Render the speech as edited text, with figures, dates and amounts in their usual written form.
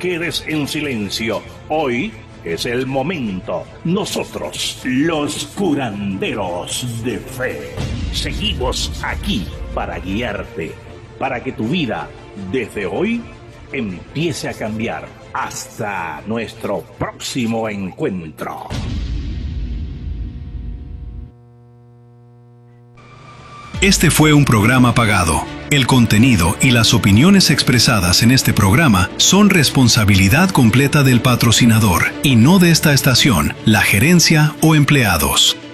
quedes en silencio. Hoy es el momento. Nosotros, los curanderos de fe, seguimos aquí para guiarte, para que tu vida desde hoy empiece a cambiar. Hasta nuestro próximo encuentro. Este fue un programa pagado. El contenido y las opiniones expresadas en este programa son responsabilidad completa del patrocinador y no de esta estación, la gerencia o empleados.